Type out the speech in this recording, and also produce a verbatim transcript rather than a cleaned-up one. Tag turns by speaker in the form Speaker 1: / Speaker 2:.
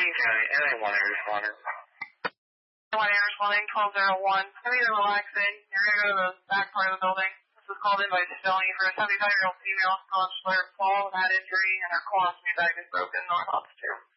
Speaker 1: King County, N A one air responding.
Speaker 2: one air responding, twelve oh one. I need to relax in. You're going to go to the back part of the building. This was called in by Stelling for a seventy-five-year-old female, college flirt, fall, had injury, and her colostomy bag is broken, north office two.